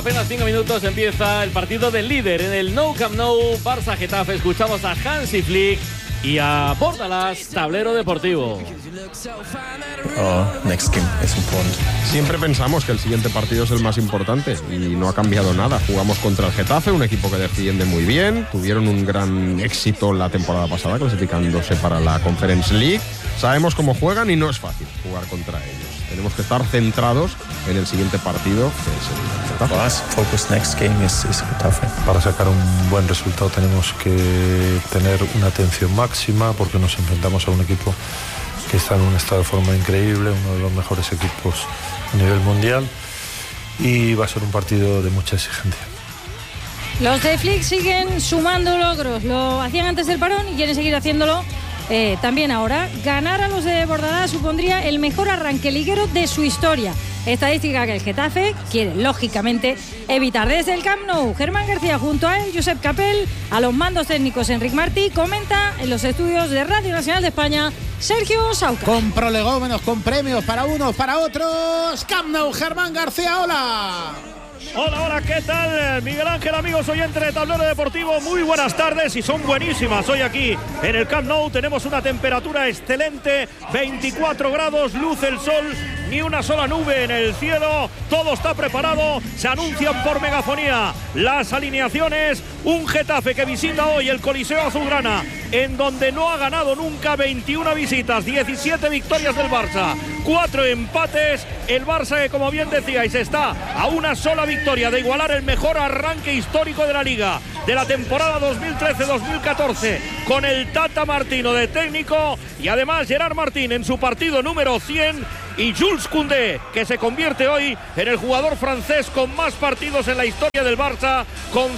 Apenas 5 minutos empieza el partido del líder en el Nou Camp Nou, Barça-Getafe. Escuchamos a Hansi Flick y a Bordalás, tablero deportivo. Next game es importante. Siempre pensamos que el siguiente partido es el más importante y no ha cambiado nada. Jugamos contra el Getafe, un equipo que defiende muy bien. Tuvieron un gran éxito la temporada pasada clasificándose para la Conference League. Sabemos cómo juegan y no es fácil jugar contra ellos. Tenemos que estar centrados en el siguiente partido, que es el Getafe. Focus next game es Getafe. Para sacar un buen resultado tenemos que tener una atención máxima porque nos enfrentamos a un equipo que está en un estado de forma increíble, uno de los mejores equipos a nivel mundial, y va a ser un partido de mucha exigencia. Los de Flick siguen sumando logros, lo hacían antes del parón y quieren seguir haciéndolo también ahora. Ganar a los de Bordalás supondría el mejor arranque liguero de su historia, estadística que el Getafe quiere lógicamente evitar. Desde el Camp Nou, Germán García junto a él, Josep Capel, a los mandos técnicos Enric Martí, comenta en los estudios de Radio Nacional de España Sergio Sauca. Con prolegómenos, con premios para unos, para otros. Camp Nou, Germán García, hola. Hola, hola, ¿qué tal? Miguel Ángel, amigos oyentes de Tablero Deportivo, muy buenas tardes y son buenísimas. Hoy aquí en el Camp Nou tenemos una temperatura excelente, 24 grados, luce el sol, ni una sola nube en el cielo, todo está preparado, se anuncian por megafonía las alineaciones. Un Getafe que visita hoy el Coliseo Azulgrana, en donde no ha ganado nunca, 21 visitas, 17 victorias del Barça, 4 empates. El Barça que, como bien decíais, está a una sola victoria de igualar el mejor arranque histórico de la Liga de la temporada 2013-2014 con el Tata Martino de técnico, y además Gerard Martín en su partido número 100, y Jules Koundé, que se convierte hoy en el jugador francés con más partidos en la historia del Barça, con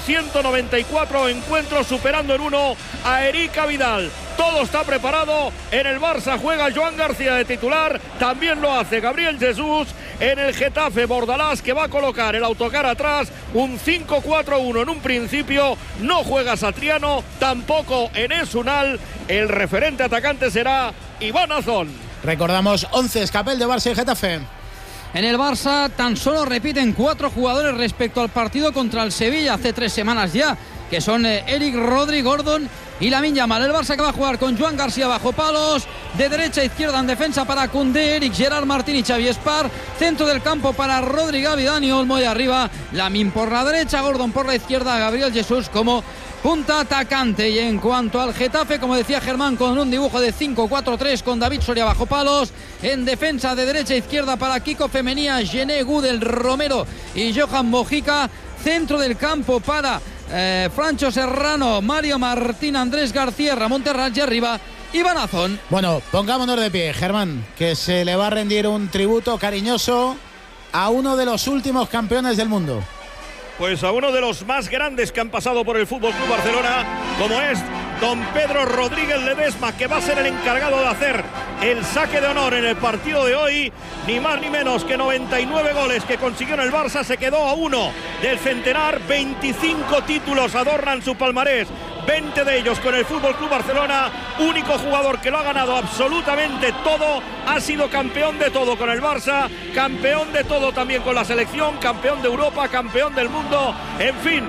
194 encuentros, superando en uno a Eric Vidal. Todo está preparado. En el Barça juega Joan García de titular, también lo hace Gabriel Jesús. En el Getafe, Bordalás, que va a colocar el autocar atrás, un 5-4-1 en un principio. No juega Satriano, tampoco Enes Unal. El referente atacante será Iván Azón. Recordamos 11 Capel de Barça y Getafe. En el Barça tan solo repiten 4 jugadores respecto al partido contra el Sevilla hace 3 semanas ya, que son Eric, Rodri, Gordon y Lamine Yamal. El Barça que va a jugar con Joan García bajo palos, de derecha a izquierda en defensa para Koundé, Eric, Gerard Martín y Xavi Espar, centro del campo para Rodri, Gavi, Dani Olmo, y arriba Lamine por la derecha, Gordon por la izquierda, Gabriel Jesús como punta atacante. Y en cuanto al Getafe, como decía Germán, con un dibujo de 5-4-3 con David Soria bajo palos, en defensa de derecha a izquierda para Kiko Femenía, Gené, Gudel, Romero y Johan Mojica, centro del campo para Francho Serrano, Mario Martín, Andrés García, Ramón Terrats, y arriba Iván Azón. Bueno, pongámonos de pie, Germán, que se le va a rendir un tributo cariñoso a uno de los últimos campeones del mundo. Pues a uno de los más grandes que han pasado por el FC Barcelona, como es don Pedro Rodríguez Ledesma, que va a ser el encargado de hacer el saque de honor en el partido de hoy. Ni más ni menos que 99 goles que consiguió en el Barça, se quedó a uno del centenar. 25 títulos adornan su palmarés, 20 de ellos con el FC Barcelona. Único jugador que lo ha ganado absolutamente todo, ha sido campeón de todo con el Barça, campeón de todo también con la selección, campeón de Europa, campeón del mundo, en fin,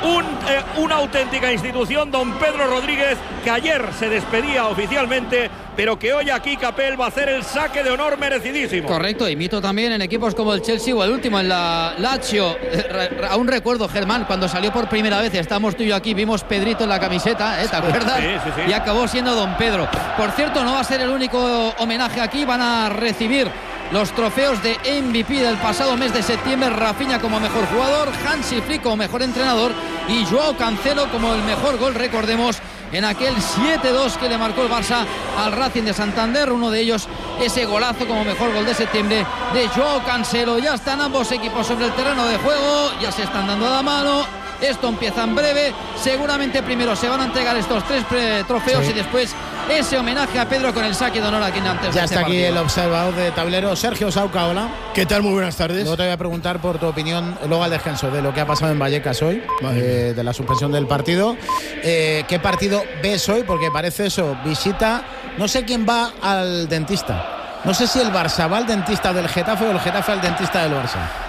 una auténtica institución, don Pedro Rodríguez, que ayer se despedía oficialmente, pero que hoy aquí Capel va a hacer el saque de honor merecidísimo. Correcto, y mito también en equipos como el Chelsea o el último en la Lazio. Aún recuerdo, Germán, cuando salió por primera vez, estamos tú y yo aquí, vimos Pedrito en la camiseta, ¿te acuerdas? Sí. Y acabó siendo don Pedro. Por cierto, no va a ser el único homenaje aquí, van a recibir los trofeos de MVP del pasado mes de septiembre. Rafinha como mejor jugador, Hansi Flick como mejor entrenador y Joao Cancelo como el mejor gol, recordemos, en aquel 7-2 que le marcó el Barça al Racing de Santander. Uno de ellos, ese golazo como mejor gol de septiembre de Joao Cancelo. Ya están ambos equipos sobre el terreno de juego, ya se están dando la mano. Esto empieza en breve. Seguramente primero se van a entregar estos 3 trofeos, sí, y después ese homenaje a Pedro con el saque de honor aquí en antes. Ya está aquí el observador de tablero, Sergio Sauca, hola. ¿Qué tal? Muy buenas tardes. Luego te voy a preguntar por tu opinión, luego al descanso, de lo que ha pasado en Vallecas hoy, de la suspensión del partido. ¿Qué partido ves hoy? Porque parece eso, visita, no sé quién va al dentista. No sé si el Barça va al dentista del Getafe o el Getafe al dentista del Barça.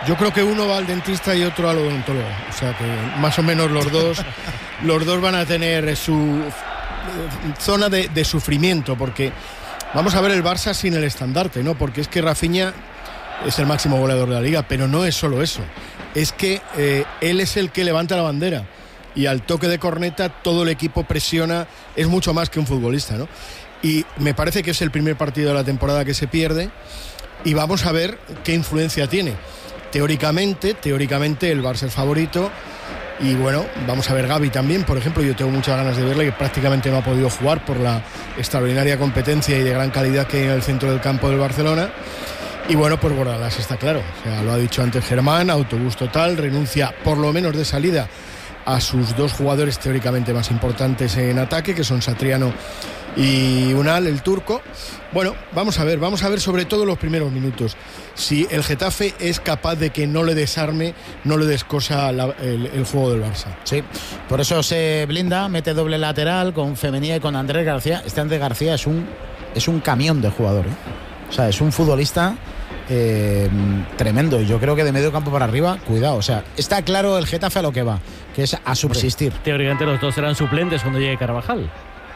Yo creo que uno va al dentista y otro al odontólogo. O sea que más o menos los dos van a tener su zona de sufrimiento, porque vamos a ver el Barça sin el estandarte, ¿no? Porque es que Rafinha es el máximo goleador de la liga, pero no es solo eso. Es que él es el que levanta la bandera y al toque de corneta todo el equipo presiona, es mucho más que un futbolista, ¿no? Y me parece que es el primer partido de la temporada que se pierde y vamos a ver qué influencia tiene. Teóricamente el Barça es favorito y bueno, vamos a ver Gavi también, por ejemplo, yo tengo muchas ganas de verle, que prácticamente no ha podido jugar por la extraordinaria competencia y de gran calidad que hay en el centro del campo del Barcelona. Y bueno, pues Bordalás está claro, o sea, lo ha dicho antes Germán, autobús total, renuncia por lo menos de salida a sus dos jugadores teóricamente más importantes en ataque, que son Satriano y Unal, el turco. Bueno, vamos a ver sobre todo los primeros minutos, si el Getafe es capaz de que no le desarme, no le descosa el juego del Barça. Sí, por eso se blinda, mete doble lateral con Femenía y con Andrés García. Este Andrés García es un camión de jugador, ¿eh? O sea, es un futbolista tremendo. Yo creo que de medio campo para arriba, cuidado. O sea, está claro el Getafe a lo que va, que es a subsistir. Teóricamente los dos serán suplentes cuando llegue Carvajal.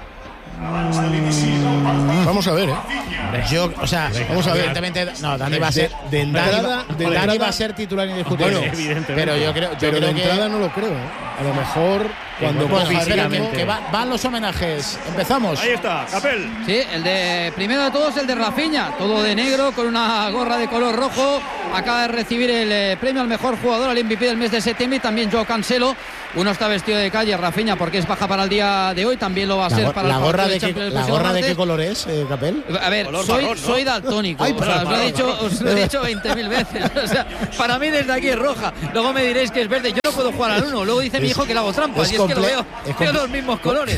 Vamos a ver, Vamos a ver. Evidentemente, no, Dani va a ser de entrada. Dani va a ser titular indiscutible. Bueno, evidentemente. Pero yo creo de que entrada no lo creo. A lo mejor cuando que van los homenajes. Empezamos. Ahí está, Capel. Sí, el de primero de todos, el de Rafinha, todo de negro con una gorra de color rojo. Acaba de recibir el premio al mejor jugador, al MVP del mes de septiembre, y también Joao Cancelo. Uno está vestido de calle, Rafinha, porque es baja para el día de hoy, también lo va a ser para la el gorra partido de ¿La gorra de qué color es, Capel? A ver, soy daltónico. Ay, os lo he dicho 20.000 veces. O sea, para mí desde aquí es roja. Luego me diréis que es verde. Yo no puedo jugar al uno. Luego dice mi hijo que le hago trampas. Y es que lo veo los mismos colores.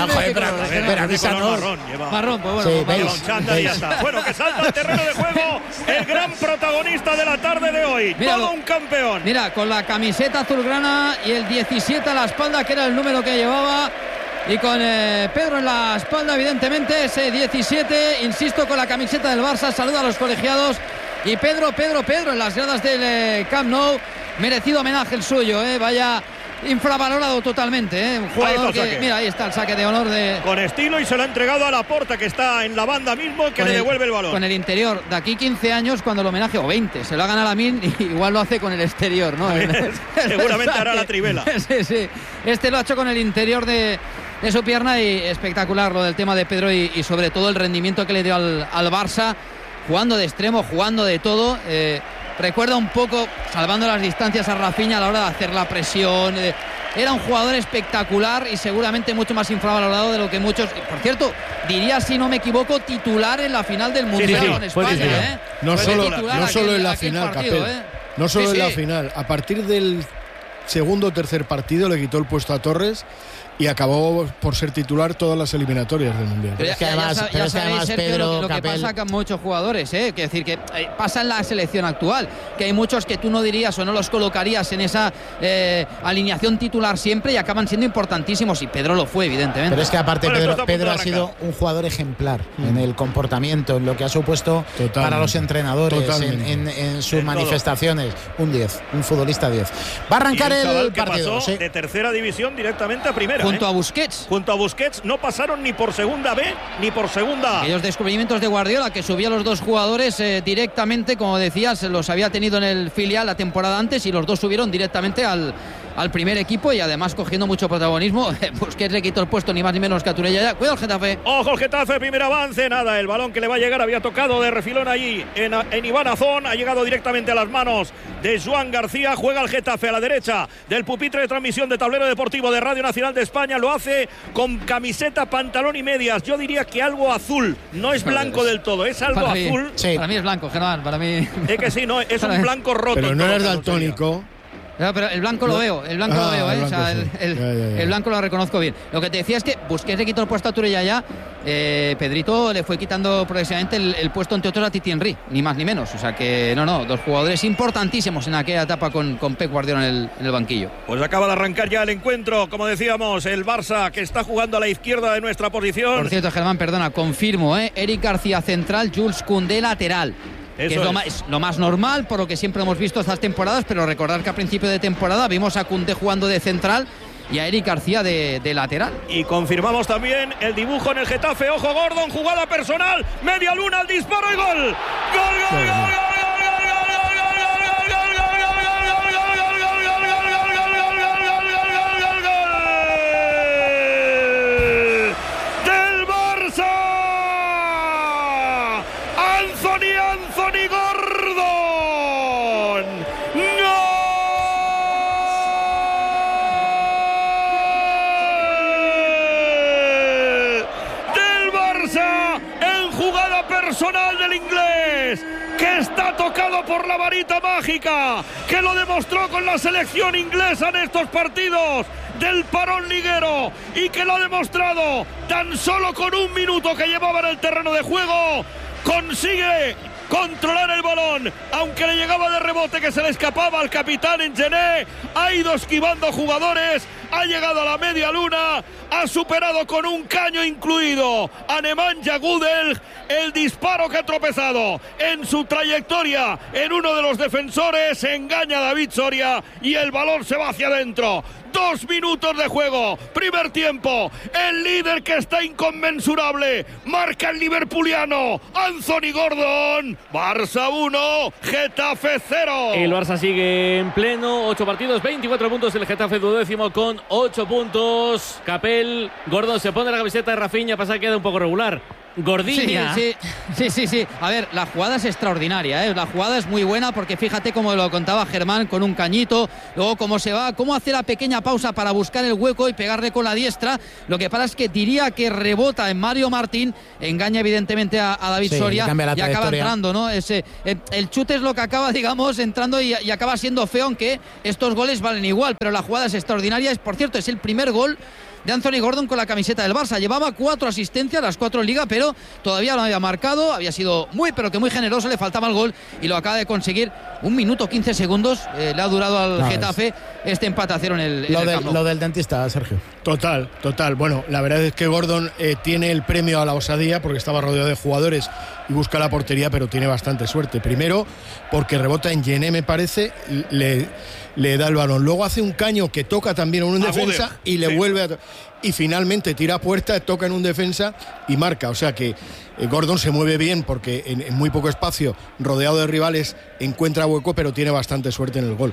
Marrón, pues bueno. Bueno, que salta al terreno de juego el gran protagonista de la tarde de hoy. Todo un campeón. Mira, con la camiseta azulgrana y el 17 a la espalda, que era el número que llevaba. Y con Pedro en la espalda, evidentemente, ese 17, insisto, con la camiseta del Barça, saluda a los colegiados. Y Pedro en las gradas del Camp Nou, merecido homenaje el suyo, vaya infravalorado totalmente, un jugador que, mira, ahí está el saque de honor con estilo, y se lo ha entregado a Laporta, que está en la banda mismo, que le devuelve el balón. Con el interior, de aquí 15 años, cuando el homenaje, o 20, se lo ha ganado a Lamin, igual lo hace con el exterior, ¿no? Seguramente hará la trivela. Sí, este lo ha hecho con el interior de su pierna, y espectacular lo del tema de Pedro y sobre todo el rendimiento que le dio al Barça, jugando de extremo, jugando de todo. Recuerda un poco, salvando las distancias, a Rafinha a la hora de hacer la presión. Era un jugador espectacular y seguramente mucho más infravalorado de lo que muchos. Por cierto, diría, si no me equivoco, titular en la final del Mundial con España. No solo en la final, Capel. No solo en la final. A partir del segundo o tercer partido le quitó el puesto a Torres y acabó por ser titular todas las eliminatorias del Mundial. Pero es que además Pedro, lo que pasa con muchos jugadores, quiero decir que pasa en la selección actual, que hay muchos que tú no dirías o no los colocarías en esa alineación titular siempre, y acaban siendo importantísimos, y Pedro lo fue, evidentemente. Pero es que aparte Pedro ha sido un jugador ejemplar en el comportamiento, en lo que ha supuesto para los entrenadores, en sus manifestaciones. Un 10, un futbolista 10. Va a arrancar el partido. Pasó de tercera división directamente a primera. Junto a Busquets no pasaron ni por segunda B ni por segunda A. Aquellos descubrimientos de Guardiola, que subía a los dos jugadores directamente, como decías, los había tenido en el filial la temporada antes, y los dos subieron directamente al primer equipo, y además cogiendo mucho protagonismo. Busquets le quitó el puesto ni más ni menos que a Turella. Cuidado el Getafe. Ojo el Getafe, primer avance, nada, el balón que le va a llegar había tocado de refilón allí en Iván Azón, ha llegado directamente a las manos de Joan García. Juega el Getafe a la derecha del pupitre de transmisión de Tablero Deportivo de Radio Nacional de España. Lo hace con camiseta, pantalón y medias. Yo diría que algo azul, no es blanco del todo, es algo azul. Para mí es blanco, Germán, para mí. Es que sí, no, es un blanco roto. Pero no eres daltónico. No, pero el blanco lo veo, el blanco lo veo, el blanco lo reconozco bien. Lo que te decía es que Busquets le quitó el puesto a Turella ya. Pedrito le fue quitando progresivamente el puesto, entre otros, a Titi Henry, ni más ni menos. O sea que dos jugadores importantísimos en aquella etapa con Pep Guardiola en el banquillo. Pues acaba de arrancar ya el encuentro, como decíamos, el Barça, que está jugando a la izquierda de nuestra posición. Por cierto, Germán, perdona, confirmo, Eric García central, Jules Koundé lateral. que es lo más normal, por lo que siempre hemos visto estas temporadas, pero recordar que a principio de temporada vimos a Koundé jugando de central y a Eric García de lateral. Y confirmamos también el dibujo en el Getafe. Ojo, Gordon, jugada personal, media luna, el disparo y gol. ¡Gol, gol, gol, gol! Anthony Gordon. ¡Gol del Barça en jugada personal del inglés, que está tocado por la varita mágica, que lo demostró con la selección inglesa en estos partidos del parón liguero y que lo ha demostrado tan solo con un minuto que llevaba en el terreno de juego. Consigue controlar el balón, aunque le llegaba de rebote que se le escapaba al capitán Engené. Ha ido esquivando jugadores, ha llegado a la media luna, ha superado con un caño incluido a Nemanja Gudel. El disparo que ha tropezado en su trayectoria en uno de los defensores, engaña a David Soria y el balón se va hacia adentro. 2 minutos de juego, primer tiempo. El líder, que está inconmensurable, marca el liverpuliano Anthony Gordon. Barça 1, Getafe 0. El Barça sigue en pleno, 8 partidos, 24 puntos. El Getafe 12º con 8 puntos. Capel, Gordon se pone la camiseta de Rafinha, pasa que queda un poco regular. Gordiña. Sí. A ver, la jugada es extraordinaria, ¿eh? La jugada es muy buena, porque fíjate cómo lo contaba Germán, con un cañito, luego cómo se va, cómo hace la pequeña pausa para buscar el hueco y pegarle con la diestra. Lo que pasa es que diría que rebota en Mario Martín, engaña evidentemente a David Soria y acaba entrando, ¿no? El chute es lo que acaba, digamos, entrando y acaba siendo feo, aunque estos goles valen igual, pero la jugada es extraordinaria. Por cierto, es el primer gol de Anthony Gordon con la camiseta del Barça. Llevaba 4 asistencias, las 4 en Liga, pero todavía no había marcado. Había sido muy generoso, le faltaba el gol y lo acaba de conseguir. 1 minuto 15 segundos le ha durado al Getafe este empate a 0 en el Camp Nou. Lo del dentista, Sergio. Total. Bueno, la verdad es que Gordon tiene el premio a la osadía, porque estaba rodeado de jugadores y busca la portería, pero tiene bastante suerte. Primero, porque rebota en Gené, me parece, le da el balón. Luego hace un caño que toca también a un defensa y le vuelve a... Y finalmente tira a puerta, toca en un defensa y marca. O sea que Gordon se mueve bien, porque en muy poco espacio, rodeado de rivales, encuentra hueco, pero tiene bastante suerte en el gol.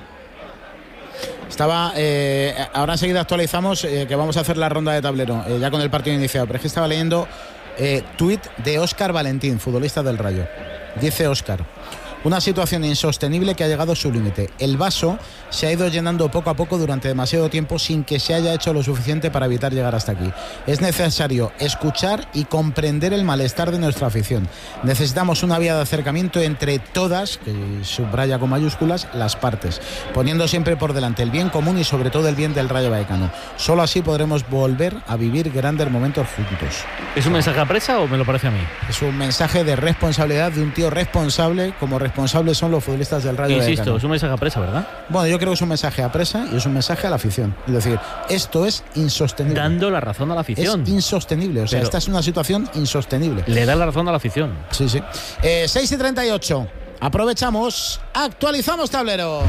Ahora enseguida actualizamos, que vamos a hacer la ronda de tablero, ya con el partido iniciado. Pero es que estaba leyendo tuit de Óscar Valentín, futbolista del Rayo. Dice Óscar: una situación insostenible que ha llegado a su límite. El vaso se ha ido llenando poco a poco durante demasiado tiempo sin que se haya hecho lo suficiente para evitar llegar hasta aquí. Es necesario escuchar y comprender el malestar de nuestra afición. Necesitamos una vía de acercamiento entre todas, que subraya con mayúsculas, las partes, poniendo siempre por delante el bien común y sobre todo el bien del Rayo Vallecano. Solo así podremos volver a vivir grandes momentos juntos. ¿Es un mensaje a presa o me lo parece a mí? Es un mensaje de responsabilidad de un tío responsable, como responsables son los futbolistas del Rayo Vallecano. Insisto, es un mensaje a presa, ¿verdad? Bueno, yo creo que es un mensaje a presa y es un mensaje a la afición. Es decir, esto es insostenible. Dando la razón a la afición. Es insostenible, o sea, esta es una situación insostenible. Le da la razón a la afición. Sí. 6:38. Aprovechamos, actualizamos tablero.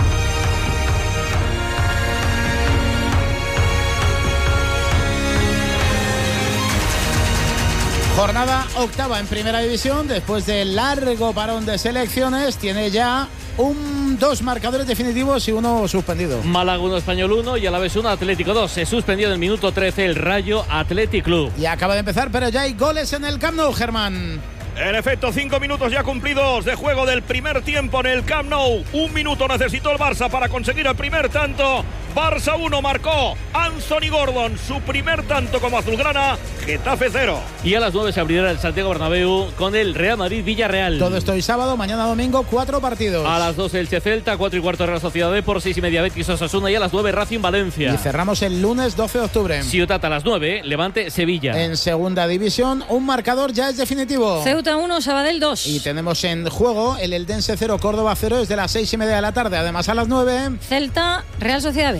Jornada octava en Primera División, después de largo parón de selecciones, tiene ya 2 marcadores definitivos y 1 suspendido. Málaga 1, Español 1 y Alavés 1, Atlético 2. Se suspendió en el minuto 13 el Rayo Athletic Club. Y acaba de empezar, pero ya hay goles en el Camp Nou, Germán. En efecto, 5 minutos ya cumplidos de juego del primer tiempo en el Camp Nou. 1 minuto necesitó el Barça para conseguir el primer tanto. Barça 1, marcó Anthony Gordon su primer tanto como azulgrana. Getafe 0. Y a las 9 se abrirá el Santiago Bernabéu con el Real Madrid-Villarreal. Todo esto hoy sábado, mañana domingo, 4 partidos. A las 12 Elche Celta, 4 y cuarto Real Sociedad D, por 6:30 Betis Osasuna y a las 9 Racing Valencia. Y cerramos el lunes 12 de octubre. Ciutat a las 9, Levante Sevilla. En segunda división, un marcador ya es definitivo. Ceuta 1, Sabadell 2. Y tenemos en juego el Eldense 0, Córdoba 0 desde las 6:30 de la tarde. Además a las 9 Celta, Real Sociedad B.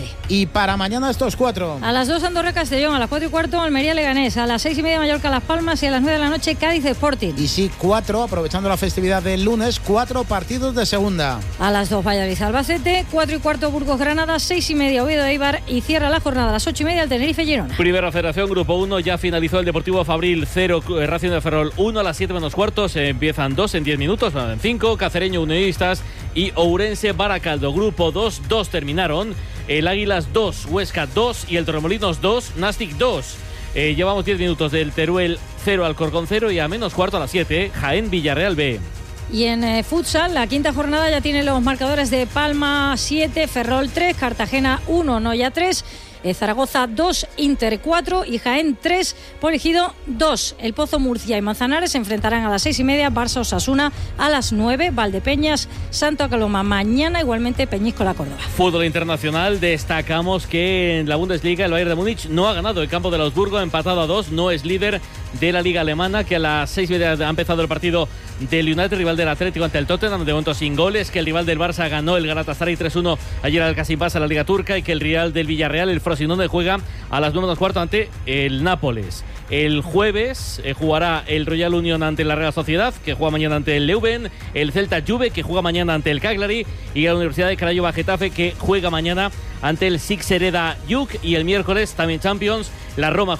tarde. Y para mañana estos 4. A las 2 Andorra Castellón, a las 4:15 Almería Leganés, a las 6:30 Mallorca Las Palmas y a las 9 de la noche Cádiz Sporting. Y sí, 4, aprovechando la festividad del lunes, 4 partidos de segunda. A las 2 Valladolid Albacete, 4:15 Burgos Granada, 6:30 Oviedo Eibar y cierra la jornada a las 8:30 el Tenerife Girona. Primera Federación, Grupo 1, ya finalizó el Deportivo Fabril 0, Racing de Ferrol 1 a las 7:15. Se empiezan 2 en 10 minutos, en 5, Cacereño Unionistas y Ourense Baracaldo. Grupo 2, 2 terminaron. El Águilas 2, Huesca 2 y el Torremolinos 2, Nastic 2. Llevamos 10 minutos del Teruel 0 Alcorcón 0 y a -4 a las 7, Jaén Villarreal B. Y en futsal, la quinta jornada ya tiene los marcadores de Palma 7, Ferrol 3, Cartagena 1, Noya 3, Zaragoza 2, Inter 4 y Jaén 3, Polegido 2. El Pozo, Murcia y Manzanares se enfrentarán a las 6:30, Barça Osasuna a las 9, Valdepeñas, Santo Coloma mañana, igualmente Peñíscola Córdoba. Fútbol internacional, destacamos que en la Bundesliga el Bayern de Múnich no ha ganado el campo del Augsburgo, empatado a 2, no es líder de la Liga Alemana, que a las 6:30 ha empezado el partido del United, rival del Atlético ante el Tottenham, de momento sin goles, que el rival del Barça ganó el Galatasaray 3-1 ayer al Kasimpasa en la Liga Turca y que el Real del Villarreal, el Frosinone, juega a las 9:15 ante el Nápoles. El jueves jugará el Royal Union ante la Real Sociedad, que juega mañana ante el Leuven, el Celta Juve, que juega mañana ante el Cagliari, y la Universidad de Craiova Getafe, que juega mañana ante el Sixereda Juk, y el miércoles también Champions, la Roma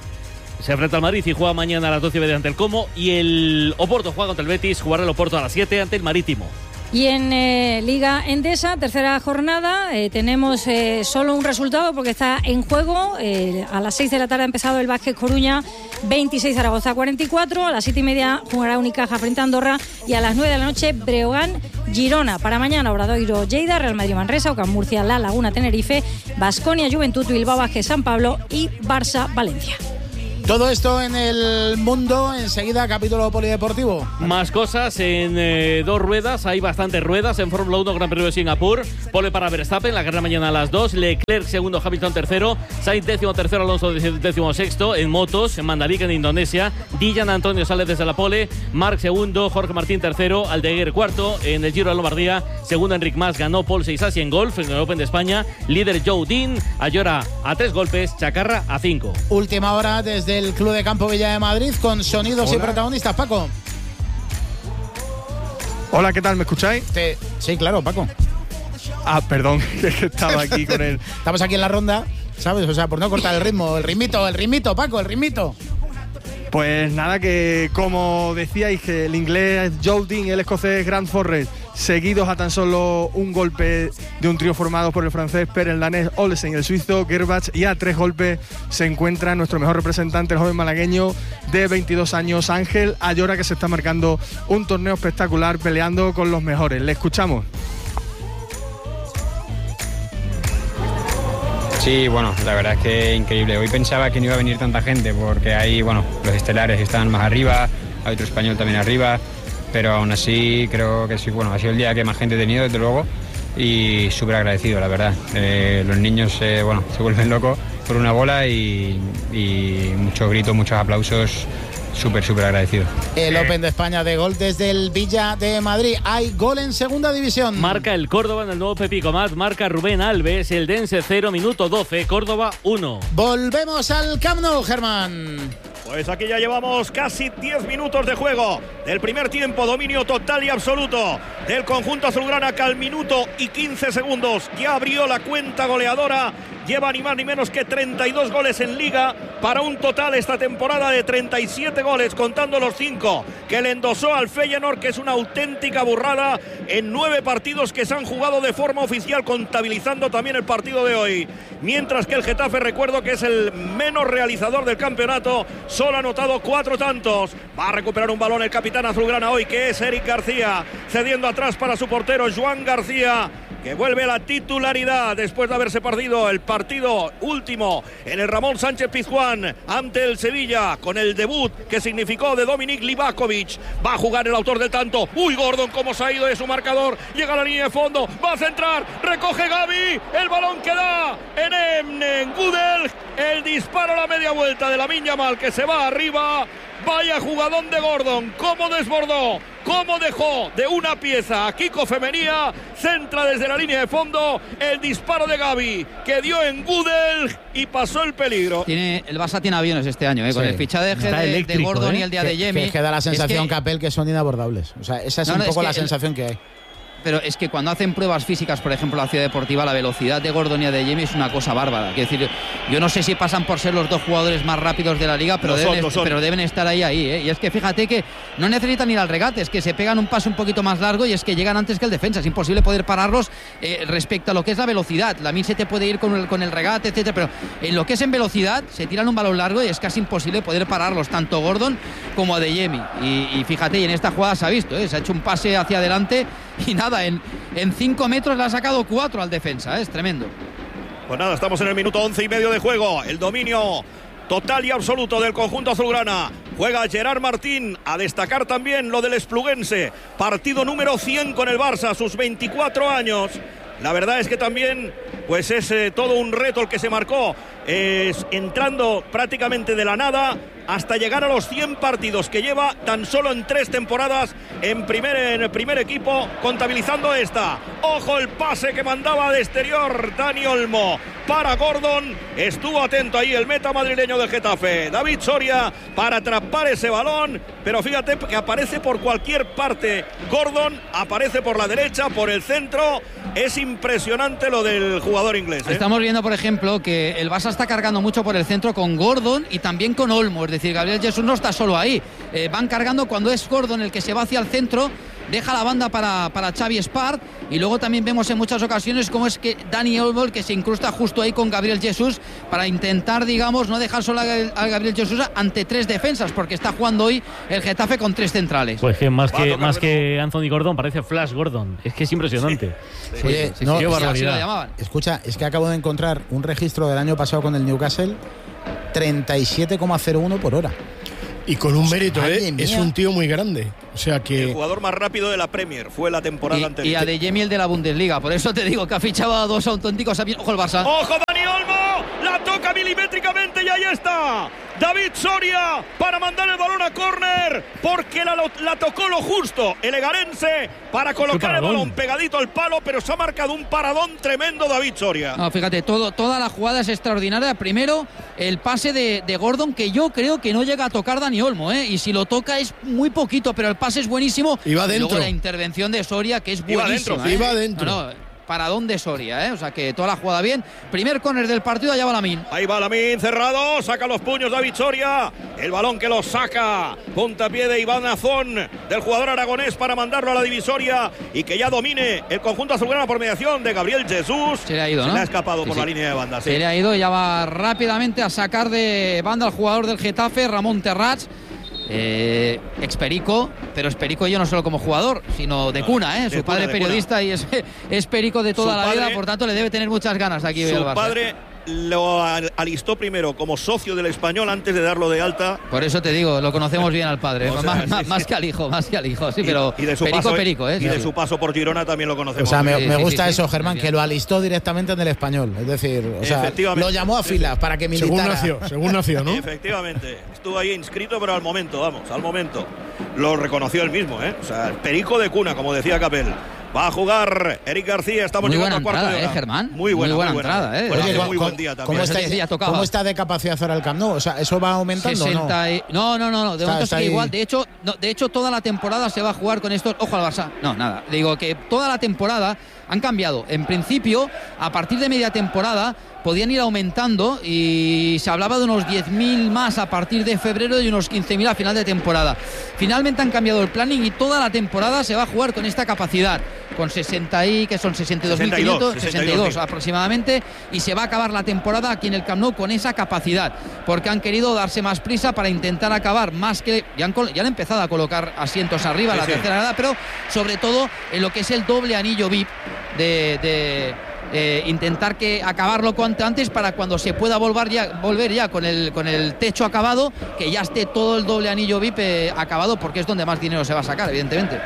se enfrenta al Madrid y juega mañana a las 12:30 ante el Como, y el Oporto juega contra el Betis, jugará el Oporto a las 7 ante el Marítimo. Y en Liga Endesa, tercera jornada, tenemos solo un resultado porque está en juego. A las 6 de la tarde ha empezado el Vázquez Coruña 26, Zaragoza 44. A las 7:30 jugará Unicaja frente a Andorra y a las 9 de la noche Breogán Girona. Para mañana Obradoiro Lleida, Real Madrid Manresa, Ocam Murcia, La Laguna Tenerife, Baskonia Juventud, Bilbao Vázquez San Pablo y Barça Valencia. Todo esto en el mundo, enseguida capítulo polideportivo. Más cosas en 2 ruedas, hay bastantes ruedas en Fórmula 1 Gran Premio de Singapur. Pole para Verstappen, la carrera mañana a las 2, Leclerc segundo, Hamilton tercero, Sainz 13º, Alonso 16º en motos, en Mandalika en Indonesia, Dylan Antonio sale desde la pole, Marc segundo, Jorge Martín tercero, Aldeguer cuarto, en el Giro de Lombardía, segundo Enric Mas, ganó Paul Seisasi en golf, en el Open de España, líder Joe Dean, Ayora a 3 golpes, Chacarra a 5. Última hora desde el Club de Campo Villa de Madrid con sonidos y protagonistas, Paco. Hola, ¿qué tal? ¿Me escucháis? Sí, claro, Paco. Ah, perdón, que estaba aquí con él. Estamos aquí en la ronda, ¿sabes? O sea, por no cortar el ritmo, el ritmito, Paco, el ritmito. Pues nada, que como decíais, que el inglés Joe Dean y el escocés Grant Forrest, seguidos a tan solo un golpe de un trío formado por el francés Per, el danés Olsen y el suizo Gerbach, y a 3 golpes se encuentra nuestro mejor representante, el joven malagueño de 22 años, Ángel Ayora, que se está marcando un torneo espectacular peleando con los mejores. Le escuchamos. Sí, bueno, la verdad es que increíble. Hoy pensaba que no iba a venir tanta gente porque hay, bueno, los estelares están más arriba, hay otro español también arriba, pero aún así creo que sí, bueno, ha sido el día que más gente he tenido, desde luego, y súper agradecido, la verdad. Los niños, bueno, se vuelven locos por una bola y muchos gritos, muchos aplausos. Súper agradecido. El Open de España de golf desde el Villa de Madrid. Hay gol en segunda división. Marca el Córdoba en el nuevo Pepico Mat. Marca Rubén Alves. El Dense 0, minuto 12. Córdoba 1. Volvemos al Camp Nou, Germán. Pues aquí ya llevamos casi 10 minutos de juego del primer tiempo, dominio total y absoluto del conjunto azulgrana, que al minuto y 15 segundos ya abrió la cuenta goleadora. Lleva ni más ni menos que 32 goles en Liga, para un total esta temporada de 37 goles, contando los 5 que le endosó al Feyenoord, que es una auténtica burrada en 9 partidos que se han jugado de forma oficial, contabilizando también el partido de hoy. Mientras que el Getafe, recuerdo que es el menos realizador del campeonato, solo ha anotado 4 tantos. Va a recuperar un balón el capitán azulgrana hoy, que es Eric García, cediendo atrás para su portero Joan García, que vuelve a la titularidad después de haberse perdido el partido último en el Ramón Sánchez Pizjuán ante el Sevilla, con el debut que significó de Dominik Livakovic. Va a jugar el autor del tanto. Uy, Gordon, cómo se ha ido de su marcador. Llega a la línea de fondo, va a centrar, recoge Gavi, el balón que da en Emnen Gudel. El disparo a la media vuelta de Lamine Yamal, que se va arriba. Vaya jugadón de Gordon, cómo desbordó, cómo dejó de una pieza a Kiko Femenía, centra desde la línea de fondo, el disparo de Gavi, que dio en Gudel y pasó el peligro. El Barça tiene aviones este año, con el fichaje de Gordon y el de Adeyemi. Que da la sensación, Capel, que son inabordables. O sea, esa es un poco la sensación que hay. Pero es que cuando hacen pruebas físicas, por ejemplo, la Ciudad Deportiva, la velocidad de Gordon y Adeyemi es una cosa bárbara. Quiero decir, yo no sé si pasan por ser los dos jugadores más rápidos de la liga, pero deben estar ahí. Y es que fíjate que no necesitan ir al regate, es que se pegan un paso un poquito más largo y es que llegan antes que el defensa. Es imposible poder pararlos respecto a lo que es la velocidad. La se te puede ir con el regate, etcétera, pero en lo que es en velocidad, se tiran un balón largo y es casi imposible poder pararlos, tanto Gordon como Adeyemi. Y fíjate, y en esta jugada se ha visto, se ha hecho un pase hacia adelante y nada, en 5 metros le ha sacado 4 al defensa, es tremendo. Pues nada, estamos en el minuto 11 y medio de juego. El dominio total y absoluto del conjunto azulgrana. Juega Gerard Martín. A destacar también lo del espluguense. Partido número 100 con el Barça a sus 24 años. La verdad es que también pues es todo un reto el que se marcó, entrando prácticamente de la nada hasta llegar a los 100 partidos que lleva tan solo en 3 temporadas en el primer equipo, contabilizando esta. Ojo el pase que mandaba de exterior Dani Olmo para Gordon. Estuvo atento ahí el meta madrileño del Getafe, David Soria, para atrapar ese balón, pero fíjate que aparece por cualquier parte Gordon, aparece por la derecha, por el centro. Es impresionante lo del jugador inglés. Estamos viendo, por ejemplo, que el Barça está cargando mucho por el centro con Gordon y también con Olmo. Es decir, Gabriel Jesús no está solo ahí. Van cargando cuando es Gordon el que se va hacia el centro, deja la banda para Xavi Espart, y luego también vemos en muchas ocasiones cómo es que Dani Olmo, que se incrusta justo ahí con Gabriel Jesús para intentar, digamos, no dejar solo a Gabriel Jesús ante 3 defensas, porque está jugando hoy el Getafe con 3 centrales. Pues que más que Anthony Gordon, parece Flash Gordon. Es que es impresionante. Sí. Oye, qué barbaridad. Escucha, es que acabo de encontrar un registro del año pasado con el Newcastle, 37,01 por hora. Y con un mérito, es un tío muy grande. O sea que el jugador más rápido de la Premier fue la temporada anterior. Y Adeyemi el de la Bundesliga. Por eso te digo que ha fichado a 2 auténticos. Ojo el Barça. ¡Ojo Dani Olmo! La toca milimétricamente y ahí está David Soria para mandar el balón a córner, porque la tocó lo justo el egarense para colocar el balón pegadito al palo, pero se ha marcado un paradón tremendo David Soria. No, fíjate, toda la jugada es extraordinaria. Primero, el pase de Gordon, que yo creo que no llega a tocar Dani Olmo, y si lo toca es muy poquito, pero el pase es buenísimo. Y va dentro. Luego la intervención de Soria, que es buenísima. Iba dentro. No, paradón de Soria, o sea que toda la jugada bien. Primer córner del partido, allá va Lamine. Ahí va Lamine, cerrado, saca los puños David Soria, el balón que lo saca, puntapié de Iván Azón, del jugador aragonés, para mandarlo a la divisoria y que ya domine el conjunto azulgrana por mediación de Gabriel Jesús. Se le ha ido, ¿no? Se le ha escapado por la línea de banda. Se le ha ido y ya va rápidamente a sacar de banda al jugador del Getafe, Ramón Terrats. Experico, pero Experico yo no solo como jugador, sino de cuna, su padre periodista y es perico de toda la vida, por tanto le debe tener muchas ganas de aquí del Barça. Su padre lo alistó primero como socio del Español antes de darlo de alta. Por eso te digo, lo conocemos bien al padre, más que al hijo, sí, pero y de su perico, y de su paso por Girona también lo conocemos. O sea, me gusta eso, Germán, que lo alistó directamente en el Español, es decir, lo llamó a filas para que militara. Según nació, ¿no? Efectivamente, estuvo ahí inscrito, pero al momento. Lo reconoció él mismo, o sea, perico de cuna, como decía Capel. Va a jugar Eric García, estamos llegando al cuarto de hora. Germán. Muy buena entrada, Oye, muy buen día también. ¿Cómo está de capacidad ahora el Camp Nou? O sea, ¿eso va aumentando 60 no? No, de momento está igual. De hecho, toda la temporada se va a jugar con estos. Ojo al Barça. No, nada. Digo que toda la temporada han cambiado. En principio, a partir de media temporada podían ir aumentando y se hablaba de unos 10.000 más a partir de febrero y unos 15.000 a final de temporada. Finalmente han cambiado el planning y toda la temporada se va a jugar con esta capacidad, con 62.500, 62 aproximadamente, y se va a acabar la temporada aquí en el Camp Nou con esa capacidad, porque han querido darse más prisa para intentar acabar más que ya han empezado a colocar asientos arriba, la tercera grada, pero sobre todo en lo que es el doble anillo VIP de intentar que acabarlo cuanto antes para cuando se pueda volver ya con el techo acabado, que ya esté todo el doble anillo VIP acabado, porque es donde más dinero se va a sacar, evidentemente.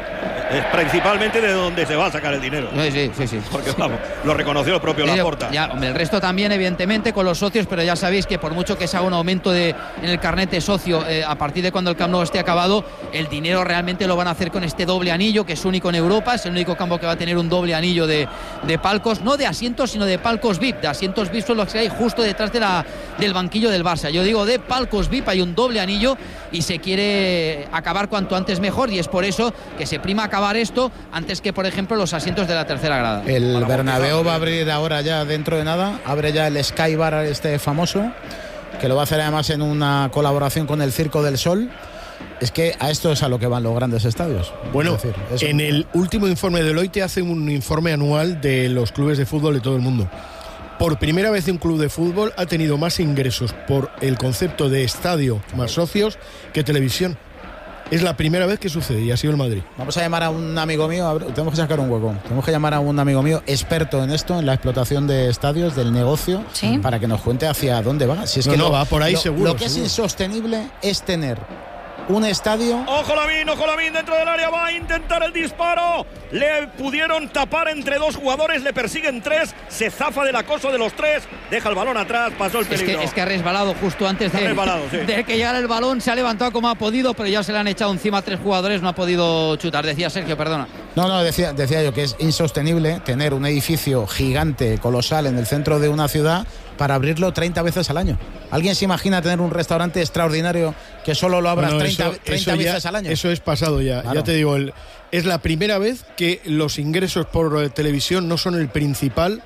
Es principalmente de donde se va a sacar el dinero. Sí. Porque vamos, lo reconoció el propio Laporta. Ya, hombre, el resto también, evidentemente, con los socios, pero ya sabéis que por mucho que se haga un aumento en el carnet de socio, a partir de cuando el Camp Nou esté acabado, el dinero realmente lo van a hacer con este doble anillo, que es único en Europa, es el único campo que va a tener un doble anillo de palcos, no de asientos, sino de palcos VIP. De asientos VIP son los que hay justo detrás del banquillo del Barça. Yo digo, de palcos VIP hay un doble anillo y se quiere acabar cuanto antes mejor, y es por eso que se prima acabar esto antes que, por ejemplo, los asientos de la tercera grada. El Bernabéu va a abrir ahora ya dentro de nada, abre ya el Sky Bar este famoso, que lo va a hacer además en una colaboración con el Circo del Sol. Es que a esto es a lo que van los grandes estadios. Bueno, en el último informe de Deloitte hace un informe anual de los clubes de fútbol de todo el mundo. Por primera vez un club de fútbol ha tenido más ingresos por el concepto de estadio más socios que televisión. Es la primera vez que sucede y ha sido el Madrid. Vamos a llamar a un amigo mío, tenemos que sacar un hueco. Tenemos que llamar a un amigo mío experto en esto, en la explotación de estadios, del negocio, para que nos cuente hacia dónde va. Si es que va por ahí seguro. Lo que es insostenible es tener un estadio. Ojo Lamin, dentro del área va a intentar el disparo. Le pudieron tapar entre dos jugadores, le persiguen tres, se zafa del acoso de los tres, deja el balón atrás, pasó el peligro. Es que ha resbalado justo antes de que llegara el balón, se ha levantado como ha podido, pero ya se le han echado encima a tres jugadores, no ha podido chutar. Decía Sergio, perdona. No, decía yo que es insostenible tener un edificio gigante, colosal, en el centro de una ciudad para abrirlo 30 veces al año. ¿Alguien se imagina tener un restaurante extraordinario que solo lo abras 30 veces al año? Eso es pasado ya. Claro. Ya te digo, es la primera vez que los ingresos por televisión no son el principal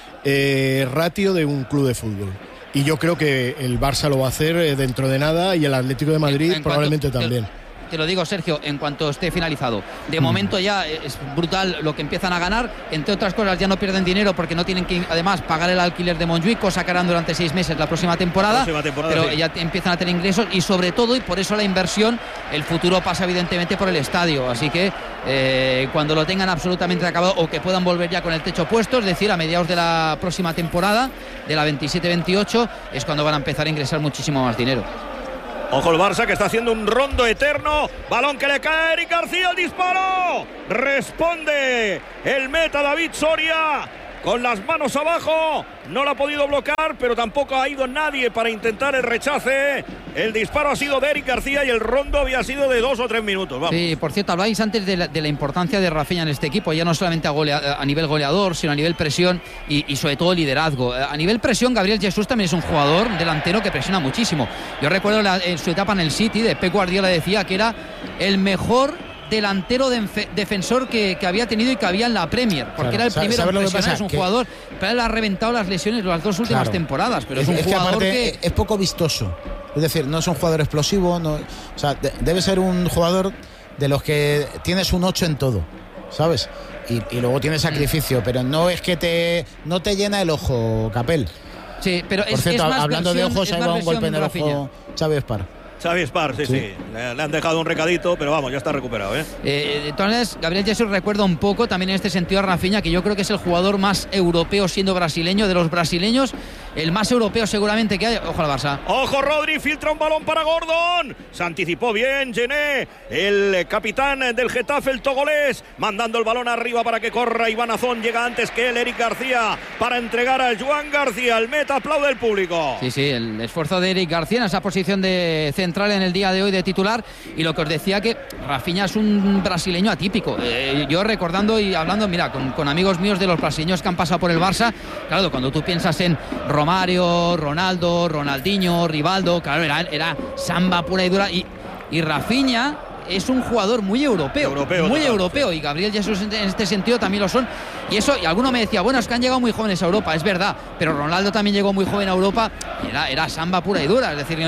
ratio de un club de fútbol. Y yo creo que el Barça lo va a hacer dentro de nada, y el Atlético de Madrid probablemente también. Te lo digo, Sergio, en cuanto esté finalizado. De momento ya es brutal lo que empiezan a ganar. Entre otras cosas, ya no pierden dinero porque no tienen que, además, pagar el alquiler de Montjuïc, cosa que harán durante 6 meses la próxima temporada. Pero ya empiezan a tener ingresos, y sobre todo, y por eso la inversión, el futuro pasa evidentemente por el estadio. Así que cuando lo tengan absolutamente acabado, o que puedan volver ya con el techo puesto, es decir, a mediados de la próxima temporada, de la 27-28, es cuando van a empezar a ingresar muchísimo más dinero. Ojo el Barça, que está haciendo un rondo eterno. Balón que le cae a Eric García, el disparo. Responde el meta David Soria con las manos abajo. No lo ha podido bloquear, pero tampoco ha ido nadie para intentar el rechace. El disparo ha sido de Eric García y el rondo había sido de 2 o 3 minutos. Vamos. Sí, por cierto, habláis antes de la importancia de Rafinha en este equipo, ya no solamente a nivel goleador, sino a nivel presión y sobre todo liderazgo. A nivel presión, Gabriel Jesús también es un jugador delantero que presiona muchísimo. Yo recuerdo en su etapa en el City, de Pep Guardiola decía que era el mejor delantero defensor que había tenido y que había en la Premier, porque era el primero en presionar. Es un jugador, pero él ha reventado las lesiones las 2 últimas temporadas, pero es un jugador que es poco vistoso. Es decir, no es un jugador explosivo, debe ser un jugador de los que tienes un 8 en todo, ¿sabes? Y luego tiene sacrificio, pero no es que no te llena el ojo, Capel. Sí, pero por cierto, es más hablando versión, de ojos, ahí va un golpe en el ojo Xavi Espar. Xavi Espar, sí. Le han dejado un recadito, pero vamos, ya está recuperado. De todas maneras, Gabriel Jesús recuerda un poco también en este sentido a Rafinha, que yo creo que es el jugador más europeo siendo brasileño. De los brasileños, el más europeo seguramente que hay. Ojo al Barça. Ojo, Rodri, filtra un balón para Gordon. Se anticipó bien Gené, el capitán del Getafe, el togolés, mandando el balón arriba para que corra Iván Azón. Llega antes que él Eric García para entregar a Joan García. El meta, aplaude el público. Sí, el esfuerzo de Eric García en esa posición de central en el día de hoy de titular. Y lo que os decía, que Rafinha es un brasileño atípico. Yo recordando y hablando, mira, con amigos míos de los brasileños que han pasado por el Barça, claro, cuando tú piensas en Romario, Ronaldo, Ronaldinho, Rivaldo, claro, era samba pura y dura, y Rafinha es un jugador muy europeo, muy europeo, y Gabriel Jesús en este sentido también lo son. Y eso, y alguno me decía, bueno, es que han llegado muy jóvenes a Europa, es verdad, pero Ronaldo también llegó muy joven a Europa, era samba pura y dura, es decir,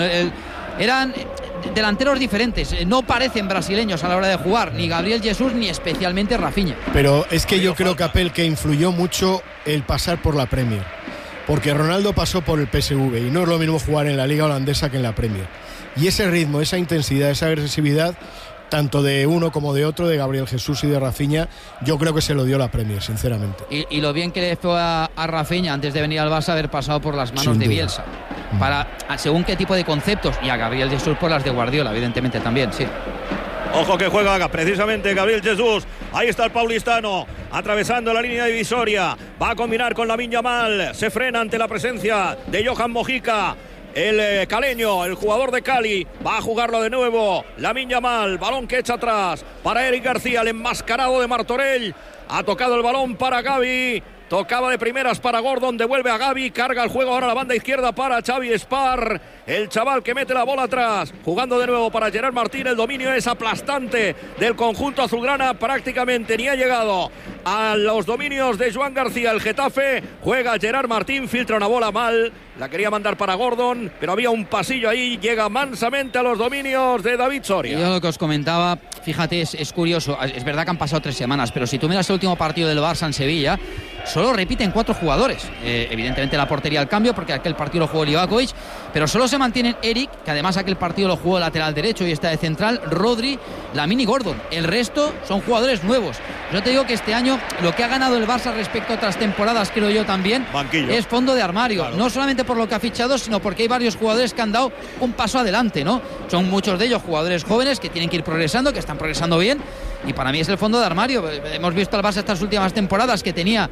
eran delanteros diferentes, no parecen brasileños a la hora de jugar, ni Gabriel Jesús ni especialmente Rafinha. Pero es que yo creo, Capel, que influyó mucho el pasar por la Premier, porque Ronaldo pasó por el PSV y no es lo mismo jugar en la liga holandesa que en la Premier, y ese ritmo, esa intensidad, esa agresividad, tanto de uno como de otro, de Gabriel Jesús y de Rafinha, yo creo que se lo dio la Premier, sinceramente. Y lo bien que le fue a Rafinha antes de venir al Barça haber pasado por las manos de Bielsa, para según qué tipo de conceptos, y a Gabriel Jesús por las de Guardiola, evidentemente también, sí. Ojo que juega precisamente Gabriel Jesús. Ahí está el paulistano, atravesando la línea divisoria. Va a combinar con Lamine Yamal. Se frena ante la presencia de Johan Mojica. El caleño, el jugador de Cali, va a jugarlo de nuevo. Lamine Yamal, balón que echa atrás para Eric García, el enmascarado de Martorell. Ha tocado el balón para Gavi. Tocaba de primeras para Gordon, devuelve a Gavi, carga el juego ahora a la banda izquierda para Xavi Espar, el chaval que mete la bola atrás, jugando de nuevo para Gerard Martín. El dominio es aplastante del conjunto azulgrana, prácticamente ni ha llegado a los dominios de Joan García el Getafe. Juega Gerard Martín, filtra una bola mal, la quería mandar para Gordon, pero había un pasillo ahí, llega mansamente a los dominios de David Soria. Y yo lo que os comentaba, fíjate, es curioso, es verdad que han pasado 3 semanas, pero si tú miras el último partido del Barça en Sevilla, solo repiten 4 jugadores. Evidentemente la portería al cambio, porque aquel partido lo jugó Livakovic, pero solo se mantienen Eric, que además aquel partido lo jugó lateral derecho y está de central, Rodri, Lamine y Gordon. El resto son jugadores nuevos. Yo te digo que este año lo que ha ganado el Barça respecto a otras temporadas, creo yo también, banquillo, es fondo de armario. Claro. No solamente por lo que ha fichado, sino porque hay varios jugadores que han dado un paso adelante, ¿no? Son muchos de ellos jugadores jóvenes que tienen que ir progresando, que están progresando bien, y para mí es el fondo de armario. Hemos visto al Barça estas últimas temporadas que tenía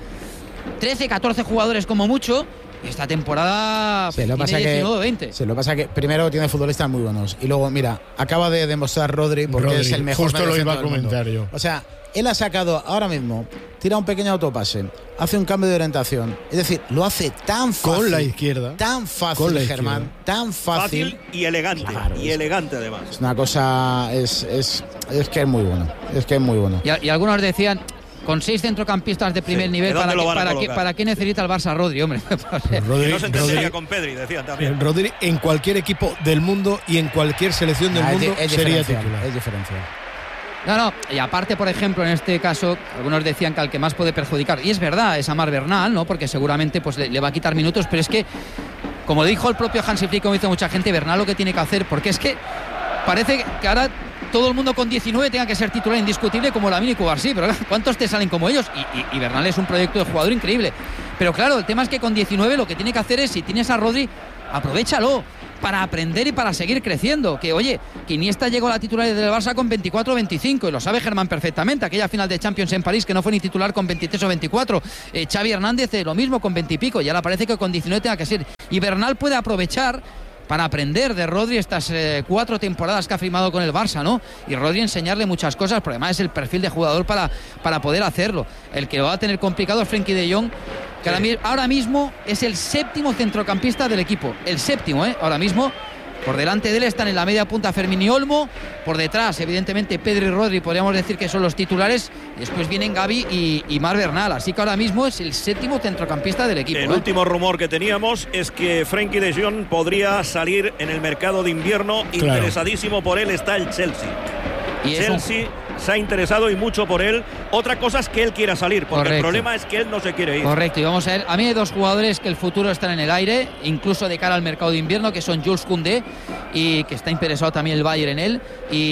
13, 14 jugadores como mucho. Esta temporada tiene 19 o 20. Se lo pasa que primero tiene futbolistas muy buenos. Y luego, mira, acaba de demostrar Rodri porque es el mejor. Justo lo iba a comentar yo. O sea, él ha sacado ahora mismo, tira un pequeño autopase, hace un cambio de orientación. Es decir, lo hace tan fácil. Con la izquierda. Tan fácil, Germán. Tan fácil. Y elegante. Claro, y elegante además. Es una cosa. Es que es muy bueno. Es que es muy bueno. Y algunos decían, con 6 centrocampistas de primer nivel, ¿para qué necesita el Barça Rodri, hombre? Rodri, no se entendería con Pedri, decían también. Rodri en cualquier equipo del mundo y en cualquier selección del mundo sería titular. Es diferencial. No, y aparte, por ejemplo, en este caso, algunos decían que al que más puede perjudicar, y es verdad, es a Marc Bernal, ¿no? Porque seguramente pues le va a quitar minutos, pero es que, como dijo el propio Hansi Flick, como dice mucha gente, Bernal lo que tiene que hacer, porque es que parece que ahora todo el mundo con 19 tenga que ser titular indiscutible como Lamine y Cubarsí, pero ¿cuántos te salen como ellos? Y Bernal es un proyecto de jugador increíble. Pero claro, el tema es que con 19 lo que tiene que hacer es, si tienes a Rodri, aprovéchalo para aprender y para seguir creciendo. Que oye, que Iniesta llegó a la titularidad del Barça con 24 o 25, y lo sabe Germán perfectamente. Aquella final de Champions en París que no fue ni titular con 23 o 24. Xavi Hernández lo mismo con 20 y pico, y ahora parece que con 19 tenga que ser. Y Bernal puede aprovechar para aprender de Rodri estas 4 temporadas que ha firmado con el Barça, ¿no? Y Rodri enseñarle muchas cosas, porque además es el perfil de jugador para poder hacerlo. El que lo va a tener complicado es Frenkie de Jong, que ahora mismo es el 7º centrocampista del equipo. El 7º, ahora mismo. Por delante de él están en la media punta Fermín y Olmo. Por detrás, evidentemente, Pedri y Rodri, podríamos decir que son los titulares. Después vienen Gavi y Marc Bernal. Así que ahora mismo es el 7º centrocampista del equipo. El último rumor que teníamos es que Frenkie de Jong podría salir en el mercado de invierno. Claro. Interesadísimo por él está el Chelsea. Chelsea se ha interesado y mucho por él. Otra cosa es que él quiera salir, porque el problema es que él no se quiere ir. Correcto, y vamos a ver, a mí hay 2 jugadores que el futuro están en el aire, incluso de cara al mercado de invierno, que son Jules Koundé, y que está interesado también el Bayern en él,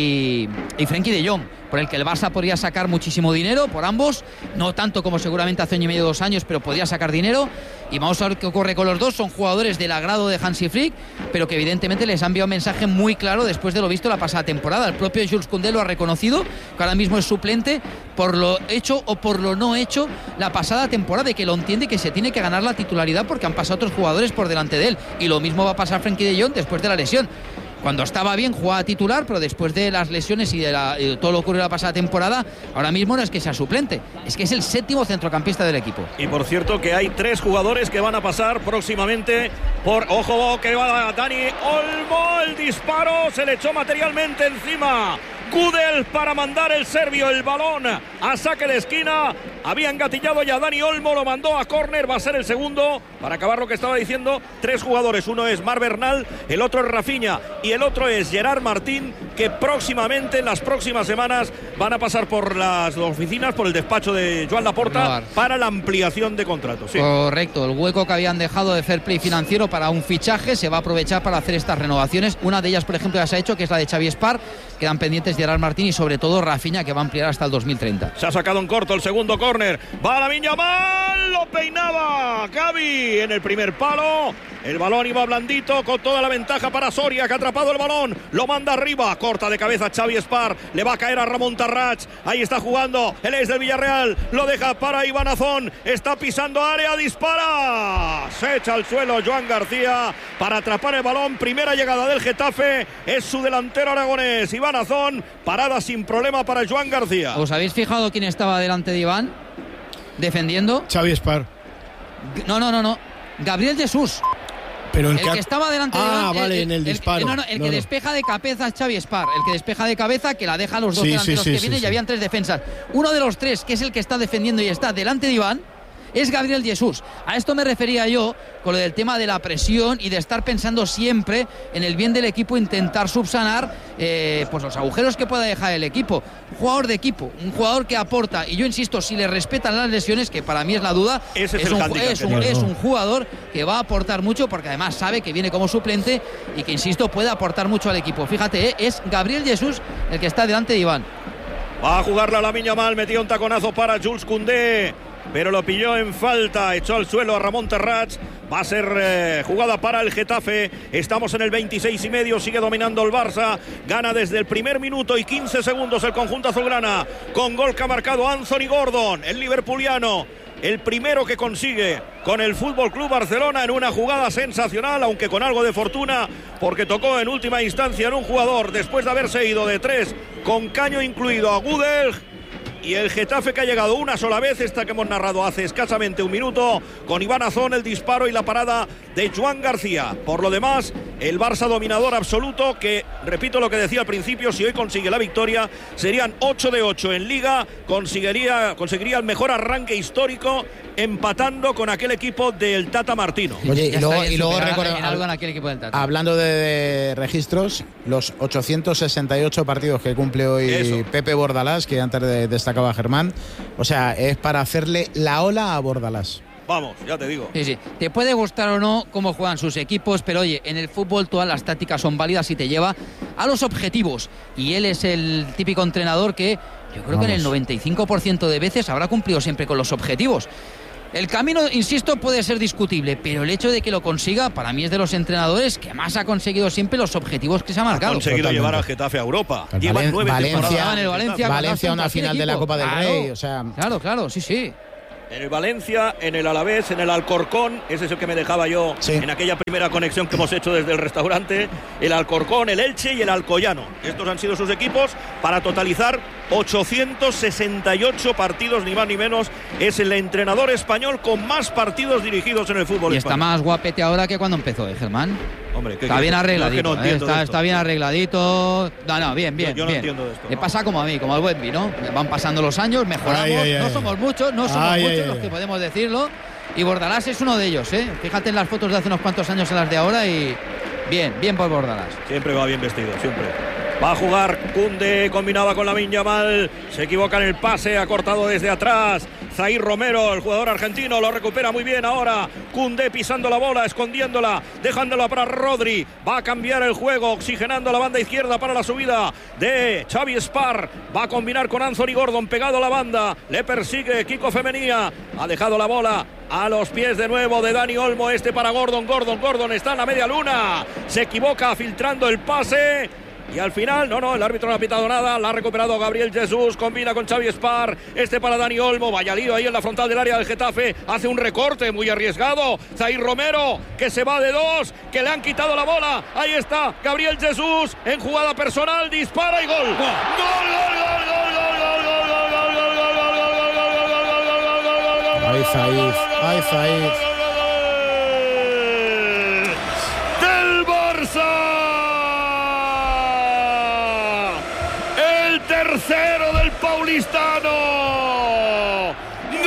y Frenkie de Jong, por el que el Barça podría sacar muchísimo dinero por ambos, no tanto como seguramente hace 1 año y medio, 2 años, pero podría sacar dinero. Y vamos a ver qué ocurre con los dos. Son jugadores del agrado de Hansi Flick, pero que evidentemente les ha enviado un mensaje muy claro después de lo visto la pasada temporada. El propio Jules Koundé lo ha reconocido, que ahora mismo es suplente por lo hecho o por lo no hecho la pasada temporada, y que lo entiende, que se tiene que ganar la titularidad porque han pasado otros jugadores por delante de él. Y lo mismo va a pasar Frenkie de Jong después de la lesión. Cuando estaba bien jugaba titular, pero después de las lesiones y de todo lo ocurrido la pasada temporada, ahora mismo no es que sea suplente, es que es el 7º centrocampista del equipo. Y por cierto que hay 3 jugadores que van a pasar próximamente por... Ojo, que va Dani Olmo, el disparo, se le echó materialmente encima Gudel para mandar el serbio el balón a saque de esquina. Había engatillado ya Dani Olmo, lo mandó a córner, va a ser el segundo. Para acabar lo que estaba diciendo, 3 jugadores, uno es Marc Bernal, el otro es Rafinha y el otro es Gerard Martín, que próximamente, en las próximas semanas, van a pasar por las oficinas, por el despacho de Joan Laporta para la ampliación de contratos. Sí. Correcto, el hueco que habían dejado de fair play financiero para un fichaje se va a aprovechar para hacer estas renovaciones. Una de ellas, por ejemplo, ya se ha hecho, que es la de Xavi Espar. Quedan pendientes Gerard Martín y sobre todo Rafinha, que va a ampliar hasta el 2030. Se ha sacado en corto el segundo córner. córner. Va Lamine Yamal, lo peinaba Gavi en el primer palo. El balón iba blandito con toda la ventaja para Soria, que ha atrapado el balón, lo manda arriba, corta de cabeza Xavi Espar, le va a caer a Ramón Tarrach, ahí está jugando el ex del Villarreal, lo deja para Iván Azón, está pisando área, dispara, se echa al suelo Joan García para atrapar el balón, primera llegada del Getafe, es su delantero aragonés, Iván Azón, parada sin problema para Joan García. ¿Os habéis fijado quién estaba delante de Iván defendiendo? Xavi Espar. No, Gabriel Jesús. Pero el que estaba delante de Iván, vale, en el disparo. El que despeja de cabeza es Xavi Espar. El que despeja de cabeza, que la deja a los dos delanteros que vienen, y habían 3 defensas. Uno de los 3, que es el que está defendiendo y está delante de Iván, es Gabriel Jesús. A esto me refería yo con lo del tema de la presión y de estar pensando siempre en el bien del equipo, intentar subsanar pues los agujeros que pueda dejar el equipo. Un jugador de equipo, un jugador que aporta, y yo insisto, si le respetan las lesiones, que para mí es la duda, es un jugador que va a aportar mucho, porque además sabe que viene como suplente y que, insisto, puede aportar mucho al equipo. Fíjate, es Gabriel Jesús el que está delante de Iván. Va a jugarla Lamine Yamal, metió un taconazo para Jules Koundé, pero lo pilló en falta, echó al suelo a Ramón Tarrach. Va a ser jugada para el Getafe. Estamos en el 26,5, sigue dominando el Barça, gana desde el primer minuto y 15 segundos el conjunto azulgrana, con gol que ha marcado Anthony Gordon, el liverpuliano, el primero que consigue con el Fútbol Club Barcelona en una jugada sensacional, aunque con algo de fortuna, porque tocó en última instancia en un jugador después de haberse ido de 3 con caño incluido a Gudelj. Y el Getafe, que ha llegado una sola vez, esta que hemos narrado hace escasamente un minuto, con Iván Azón, el disparo y la parada de Joan García. Por lo demás, el Barça dominador absoluto, que, repito lo que decía al principio, si hoy consigue la victoria, serían 8 de 8 en Liga, conseguiría el mejor arranque histórico, empatando con aquel equipo del Tata Martino. Oye, y luego hablando de registros, los 868 partidos que cumple hoy Pepe Bordalás, que antes destacaba Germán, o sea, es para hacerle la ola a Bordalás. Vamos, ya te digo. Sí. Te puede gustar o no cómo juegan sus equipos, pero oye, en el fútbol todas las tácticas son válidas y te lleva a los objetivos. Y él es el típico entrenador que yo creo que en el 95% de veces habrá cumplido siempre con los objetivos. El camino, insisto, puede ser discutible, pero el hecho de que lo consiga, para mí es de los entrenadores que más ha conseguido siempre los objetivos que se ha marcado. Ha conseguido llevar al Getafe a Europa. Lleva 9 temporadas. Valencia una final de la Copa del Rey. O sea, claro, sí. En el Valencia, en el Alavés, en el Alcorcón, ese es el que me dejaba yo en aquella primera conexión que hemos hecho desde el restaurante, el Alcorcón, el Elche y el Alcoyano. Estos han sido sus equipos para totalizar 868 partidos, ni más ni menos. Es el entrenador español con más partidos dirigidos en el fútbol español. Y está más guapete ahora que cuando empezó, Germán. Hombre, está bien arregladito, está bien arregladito. Bien. Yo no entiendo de esto. Le pasa como a mí, como al buen vino. Van pasando los años, mejoramos. No somos muchos los que podemos decirlo. Y Bordalás es uno de ellos, ¿eh? Fíjate en las fotos de hace unos cuantos años en las de ahora y bien por Bordalás. Siempre va bien vestido, siempre. Va a jugar Koundé, combinaba con Lamine Yamal, se equivoca en el pase, ha cortado desde atrás. Zaïr Romero, el jugador argentino, lo recupera muy bien ahora. Koundé pisando la bola, escondiéndola, dejándola para Rodri. Va a cambiar el juego, oxigenando la banda izquierda para la subida de Xavi Espar. Va a combinar con Anthony Gordon, pegado a la banda. Le persigue Kiko Femenía. Ha dejado la bola a los pies de nuevo de Dani Olmo. Para Gordon. Gordon está en la media luna. Se equivoca filtrando el pase. Y al final, el árbitro no ha pitado nada, la ha recuperado Gabriel Jesús, combina con Xavi Espar, para Dani Olmo, vaya lío ahí en la frontal del área del Getafe, hace un recorte muy arriesgado, Zaïr Romero, que se va de 2, que le han quitado la bola, ahí está Gabriel Jesús, en jugada personal, dispara y gol. Ay, Zaïr. Del Barça. Tercero del paulistano. ¡Gol!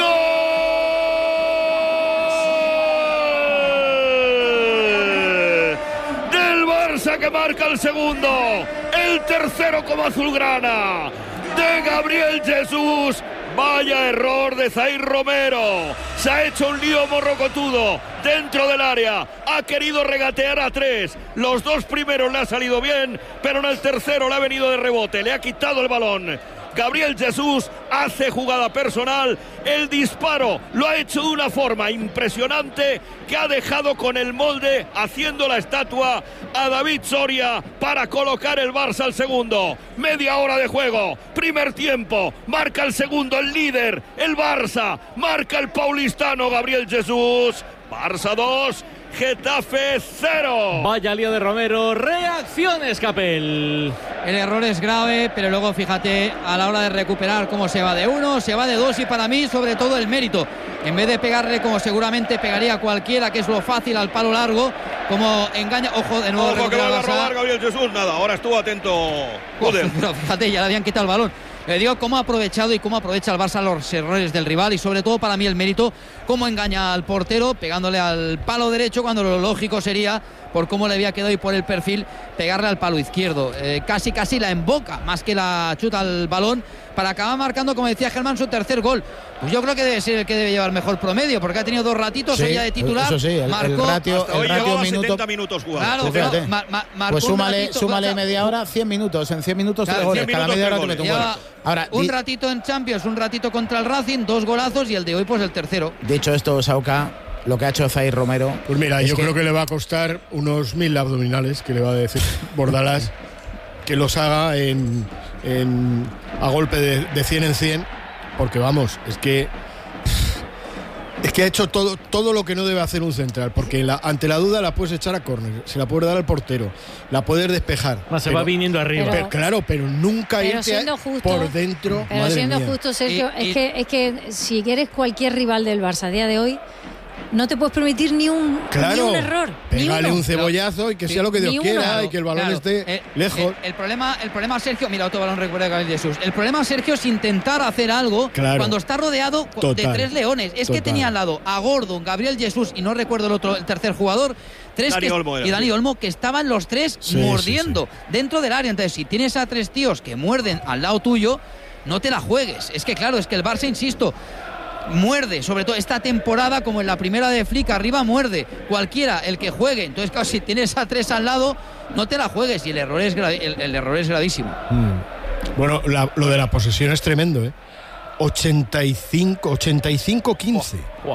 Del Barça, que marca el segundo. El tercero como azulgrana. De Gabriel Jesús. Vaya error de Zaïr Romero. Se ha hecho un lío morrocotudo dentro del área. Ha querido regatear a 3. Los 2 primeros le ha salido bien, pero en el tercero le ha venido de rebote. Le ha quitado el balón Gabriel Jesús hace jugada personal. El disparo lo ha hecho de una forma impresionante que ha dejado con el molde, haciendo la estatua a David Soria para colocar el Barça al segundo. Media hora de juego, primer tiempo, marca el segundo el líder, el Barça, marca el paulistano Gabriel Jesús. Barça 2, Getafe 0. Vaya lío de Romero, reacciones, Capel. El error es grave, pero luego fíjate a la hora de recuperar cómo se va de uno, se va de dos, y para mí sobre todo el mérito. En vez de pegarle como seguramente pegaría cualquiera, que es lo fácil, al palo largo, como engaña. Ojo, de nuevo. Ojo que va a robar Gabriel Jesús. Nada, ahora estuvo atento. Pero fíjate, ya le habían quitado el balón. Le digo cómo ha aprovechado y cómo aprovecha el Barça los errores del rival, y sobre todo para mí el mérito, cómo engaña al portero pegándole al palo derecho, cuando lo lógico sería, por cómo le había quedado y por el perfil, pegarle al palo izquierdo. Casi la emboca más que la chuta al balón, para acabar marcando, como decía Germán, su tercer gol. Pues yo creo que debe ser el que debe llevar mejor promedio, porque ha tenido 2 ratitos ya de titular. Eso sí, el ratio, hoy llevaba minuto, 70 minutos jugando. Claro, pero pues súmale media hora, 100 minutos. En 100 minutos, claro, 3 goles. Cada media hora te mete un gol. Ahora, un ratito en Champions, un ratito contra el Racing, 2 golazos, y el de hoy pues el tercero. Dicho esto, Sauca, lo que ha hecho Zaire Romero. Pues mira, yo creo que le va a costar unos 1000 abdominales, que le va a decir Bordalás, que los haga a golpe de 100 en 100, porque vamos, es que ha hecho todo lo que no debe hacer un central, porque ante la duda la puedes echar a córner, se la puedes dar al portero, la puedes despejar. Se va viniendo arriba. Pero nunca irte por dentro. Pero siendo justo, Sergio, es que si eres cualquier rival del Barça a día de hoy, no te puedes permitir ni un error. Pégale un cebollazo y que sea lo que Dios quiera, y que el balón esté lejos. El problema, Sergio, mira, otro balón recupera de Gabriel Jesús. El problema, Sergio, es intentar hacer algo cuando está rodeado de 3 leones. Es que tenía al lado a Gordon, Gabriel Jesús y no recuerdo el tercer jugador, Dani Olmo, que estaban los 3 mordiendo dentro del área. Entonces, si tienes a 3 tíos que muerden al lado tuyo, no te la juegues. Es que claro, es que el Barça, insisto, muerde, sobre todo esta temporada, como en la primera de Flick, arriba muerde cualquiera, el que juegue. Entonces, claro, si tienes a 3 al lado, no te la juegues, y el error es gravísimo. Bueno, lo de la posesión es tremendo, 85-15.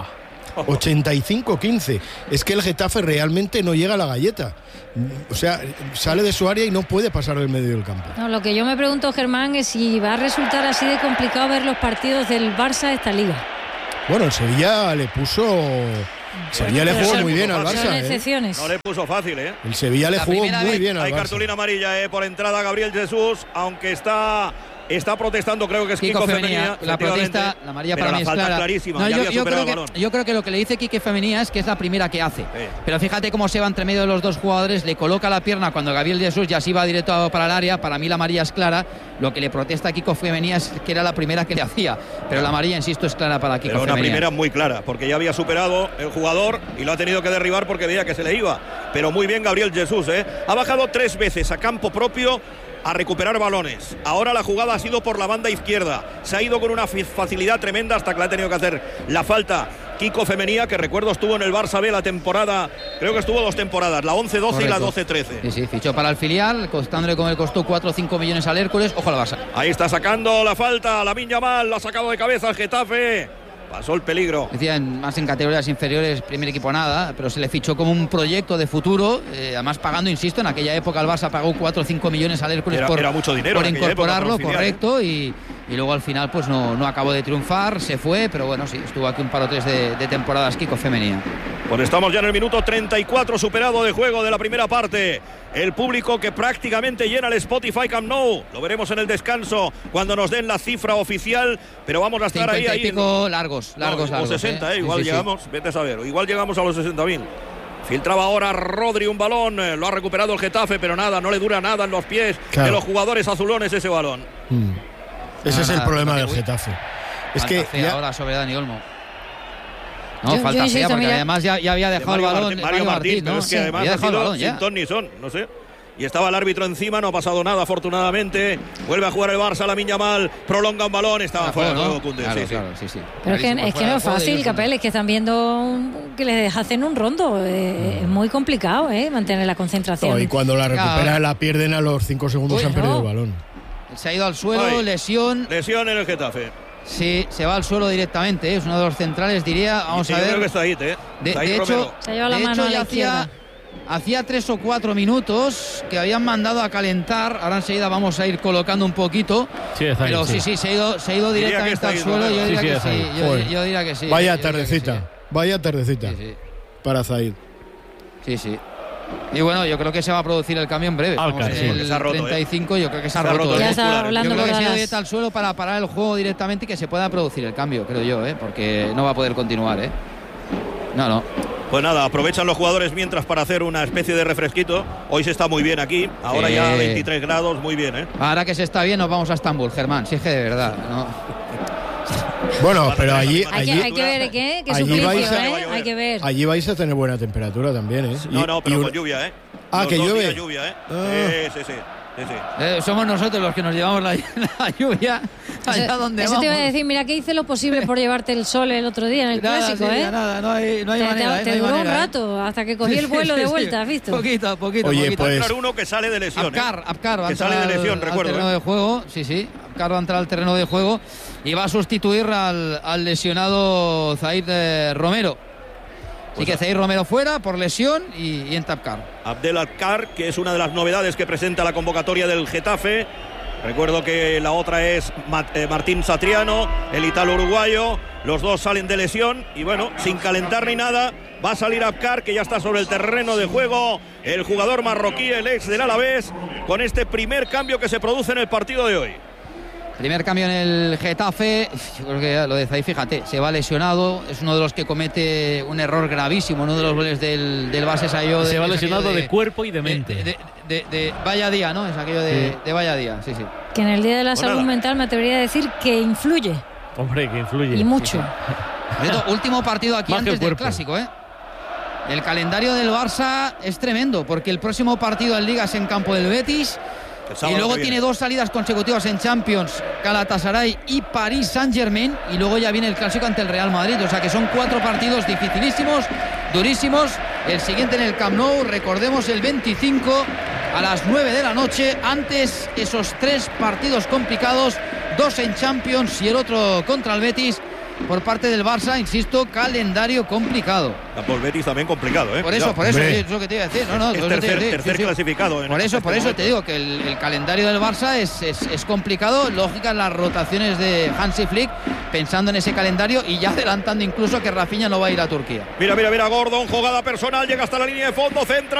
85-15. Es que el Getafe realmente no llega a la galleta. O sea, sale de su área y no puede pasar del medio del campo. No, lo que yo me pregunto, Germán, es si va a resultar así de complicado ver los partidos del Barça esta liga. Bueno, el Sevilla le puso... Sevilla le jugó muy bien al Barça. No le puso fácil, El Sevilla le jugó muy bien al Barça. Hay cartulina amarilla por entrada Gabriel Jesús, aunque está protestando, creo que es Kiko Femenía. La protesta, la amarilla para mí es clara. Clarísima, yo creo que lo que le dice Quique Femenía es que es la primera que hace. Pero fíjate cómo se va entre medio de los 2 jugadores, le coloca la pierna cuando Gabriel Jesús ya se iba directo para el área. Para mí la amarilla es clara. Lo que le protesta a Kiko Femenía es que era la primera que le hacía. Pero la amarilla, insisto, es clara para Kiko Femenía. Una primera muy clara, porque ya había superado el jugador y lo ha tenido que derribar porque veía que se le iba. Pero muy bien Gabriel Jesús, Ha bajado 3 veces a campo propio a recuperar balones. Ahora la jugada ha sido por la banda izquierda. Se ha ido con una facilidad tremenda hasta que le ha tenido que hacer la falta Kiko Femenía, que recuerdo estuvo en el Barça B la temporada, creo que estuvo 2 temporadas, la 11-12 y la 12-13. Sí, fichó para el filial, costándole como le costó 4 o 5 millones al Hércules. Ojo al Barça. Ahí está sacando la falta, Lamine Yamal, la ha sacado de cabeza el Getafe. Pasó el peligro. Decía, más en categorías inferiores, primer equipo nada, pero se le fichó como un proyecto de futuro, además pagando, insisto, en aquella época el Barça pagó 4 o 5 millones al Hércules era mucho dinero por incorporarlo, época, correcto, y luego al final pues no acabó de triunfar, se fue, pero bueno, sí, estuvo aquí un par o 3 de temporadas Kiko Femenía. Pues estamos ya en el minuto 34 superado de juego de la primera parte. El público que prácticamente llena el Spotify Camp Nou. Lo veremos en el descanso cuando nos den la cifra oficial, pero vamos a estar ahí. Y pico largos. O 60, igual llegamos, vete a saber. Igual llegamos a los 60.000. Filtraba ahora Rodri un balón, lo ha recuperado el Getafe, pero nada, no le dura nada en los pies de los jugadores azulones ese balón. Ese es el problema del Getafe. Es que ahora sobre Dani Olmo. No, falta fea, porque además ya había dejado el balón Mario Martín, ¿no? Es que además ha sido sin ton ni son, no sé. Y estaba el árbitro encima, no ha pasado nada afortunadamente. Vuelve a jugar el Barça, Lamine Yamal, prolonga un balón, estaba fuera de juego Koundé. Sí. Pero es que no es fácil, Capel, es que están viendo que les hacen un rondo. Es muy complicado, mantener la concentración. Y cuando la recuperan la pierden a los 5 segundos, han perdido el balón. Se ha ido al suelo, lesión. Lesión en el Getafe. Sí, se va al suelo directamente, es uno de los centrales, diría. Vamos a ver. Creo que está ahí, De hecho, se lleva la mano a la izquierda. Hacía 3 o 4 minutos que habían mandado a calentar. Ahora enseguida vamos a ir colocando un poquito. Sí, pero sí, se ha ido directamente al suelo. Yo diría que sí. Yo diría que sí. Vaya tardecita. Vaya tardecita. Sí. Para Zaid. Sí. Y bueno, yo creo que se va a producir el cambio en breve. El 35, yo creo que se ha roto. Ya está hablando yo creo que se ha ido las... al suelo para parar el juego directamente y que se pueda producir el cambio, creo yo, porque no va a poder continuar. No. Pues nada, aprovechan los jugadores mientras para hacer una especie de refresquito. Hoy se está muy bien aquí, ahora ya 23 grados, muy bien, Ahora que se está bien nos vamos a Estambul, Germán, si es que de verdad, ¿no? Bueno, pero allí hay que ver qué suplicio, hay que ver. Allí vais a tener buena temperatura también, No, pero con lluvia, que llueve. Lluvia, Sí. Somos nosotros los que nos llevamos la lluvia allá donde eso vamos. Te iba a decir, mira que hice lo posible por llevarte el sol el otro día en el clásico, Nada, no hay manera. Te duró un rato, hasta que cogí el vuelo de vuelta, ¿has visto? Poquito. Oye, pues... Va a entrar uno que sale de lesión. Apkar va que sale de lesión, al recuerdo. Terreno de juego, sí. Apkar va a entrar al terreno de juego y va a sustituir al lesionado Zaid Romero. Así que Zaid Romero fuera por lesión y entra Apkar. Abdel Apkar, que es una de las novedades que presenta la convocatoria del Getafe. Recuerdo que la otra es Martín Satriano, el italo-uruguayo. Los dos salen de lesión y bueno, sin calentar ni nada, va a salir Apkar, que ya está sobre el terreno de juego. El jugador marroquí, el ex del Alavés, con este primer cambio que se produce en el partido de hoy. Primer cambio en el Getafe. Yo creo que lo de Zaid, fíjate, se va lesionado. Es uno de los que comete un error gravísimo. Uno de los goles del Barça es aquello se va lesionado de cuerpo y de mente. De vaya día, ¿no? Es aquello de vaya día, sí. Que en el Día de la Salud Mental me atrevería a decir que influye. Hombre, que influye. Y mucho. Sí. Último partido aquí antes del Clásico, El calendario del Barça es tremendo, porque el próximo partido en Liga es en campo del Betis. Y luego tiene 2 salidas consecutivas en Champions, Galatasaray y París Saint-Germain, y luego ya viene el Clásico ante el Real Madrid. O sea que son 4 partidos dificilísimos, durísimos. El siguiente en el Camp Nou, recordemos, el 25 a las 9 de la noche. Antes esos 3 partidos complicados, 2 en Champions y el otro contra el Betis. Por parte del Barça, insisto, calendario complicado. Por Betis también complicado, Por eso, es lo que te iba a decir. Tercer clasificado. Por eso te digo que el calendario del Barça es complicado. Lógicas las rotaciones de Hansi Flick, pensando en ese calendario y ya adelantando incluso que Rafinha no va a ir a Turquía. Mira, Gordon, jugada personal, llega hasta la línea de fondo, centra.